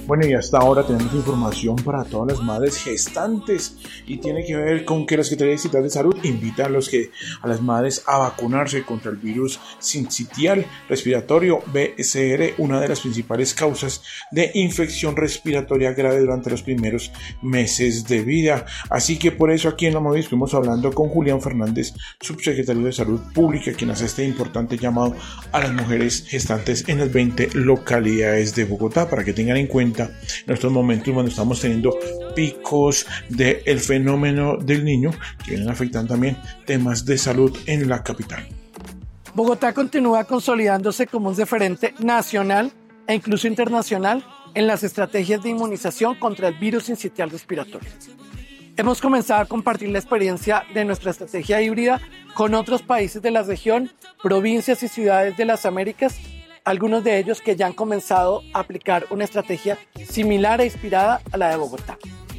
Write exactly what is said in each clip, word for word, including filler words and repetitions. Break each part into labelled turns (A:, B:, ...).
A: Bueno, y hasta ahora tenemos información para todas las madres gestantes y tiene que ver con que la Secretaría Distrital de Salud invita a, los que, a las madres a vacunarse contra el virus sincitial respiratorio B S R, una de las principales causas de infección respiratoria grave durante los primeros meses de vida. Así que por eso aquí en La Móvil estuvimos hablando con Julián Fernández, subsecretario de Salud Pública, quien hace este importante llamado a las mujeres gestantes en las veinte localidades de Bogotá, para que tengan en cuenta en estos momentos cuando estamos teniendo picos del fenómeno del niño que vienen afectando también temas de salud en la capital.
B: Bogotá continúa consolidándose como un referente nacional e incluso internacional en las estrategias de inmunización contra el virus sincitial respiratorio. Hemos comenzado a compartir la experiencia de nuestra estrategia híbrida con otros países de la región, provincias y ciudades de las Américas, algunos de ellos que ya han comenzado a aplicar una estrategia similar e inspirada a la de Bogotá.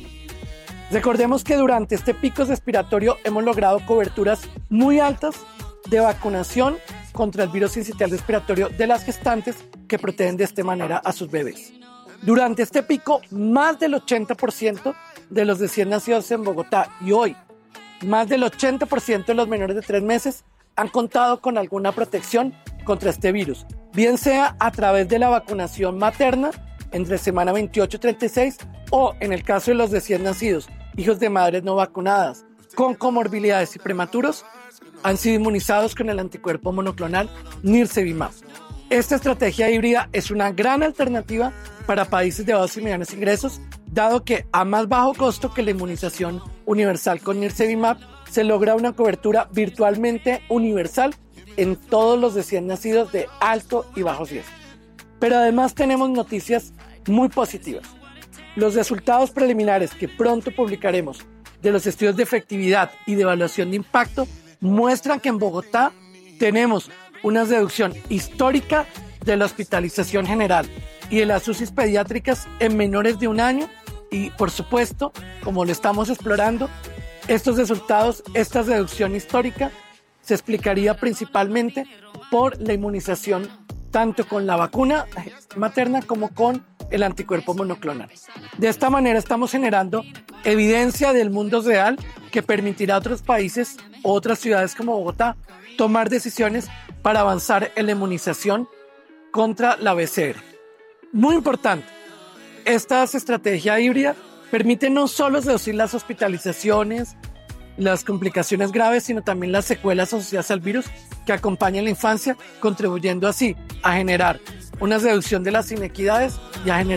B: Recordemos que durante este pico respiratorio hemos logrado coberturas muy altas de vacunación contra el virus sincitial respiratorio de las gestantes que protegen de esta manera a sus bebés. Durante este pico, más del ochenta por ciento de los recién nacidos en Bogotá y hoy, más del ochenta por ciento de los menores de tres meses han contado con alguna protección contra este virus, bien sea a través de la vacunación materna entre semana veintiocho y treinta y seis o en el caso de los recién nacidos, hijos de madres no vacunadas con comorbilidades y prematuros, han sido inmunizados con el anticuerpo monoclonal Nirsevimab. Esta estrategia híbrida es una gran alternativa para países de bajos y medianos ingresos, dado que a más bajo costo que la inmunización universal con Nirsevimab, se logra una cobertura virtualmente universal en todos los recién nacidos de alto y bajo riesgo. Pero además tenemos noticias muy positivas. Los resultados preliminares que pronto publicaremos de los estudios de efectividad y de evaluación de impacto muestran que en Bogotá tenemos una reducción histórica de la hospitalización general y de las U C Is pediátricas en menores de un año y, por supuesto, como lo estamos explorando, estos resultados, esta reducción histórica se explicaría principalmente por la inmunización tanto con la vacuna materna como con el anticuerpo monoclonal. De esta manera estamos generando evidencia del mundo real que permitirá a otros países o otras ciudades como Bogotá tomar decisiones para avanzar en la inmunización contra la B S R. Muy importante, estas estrategias híbridas permiten no solo reducir las hospitalizaciones, las complicaciones graves, sino también las secuelas asociadas al virus que acompañan la infancia, contribuyendo así a generar una reducción de las inequidades y a generar